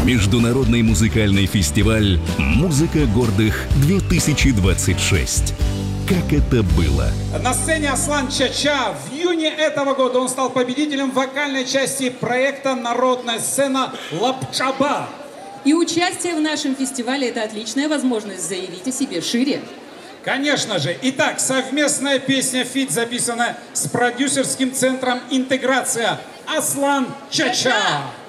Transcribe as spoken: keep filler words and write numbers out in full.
Международный музыкальный фестиваль «Музыка гордых-две тысячи двадцать шесть». Как это было? На сцене Аслан Чача. В июне этого года он стал победителем вокальной части проекта «Народная сцена Лапчаба». И участие в нашем фестивале – это отличная возможность заявить о себе шире. Конечно же. Итак, совместная песня «Фит» записана с продюсерским центром «Интеграция». Аслан Чача.